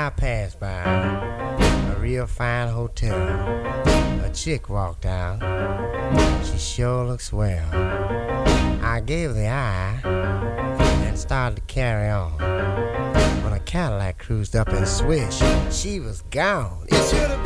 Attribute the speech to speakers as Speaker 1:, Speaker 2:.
Speaker 1: I passed by a real fine hotel. A chick walked out. She sure looks swell. I gave the eye and started to carry on. When a Cadillac cruised up and swished, she was gone. It should have been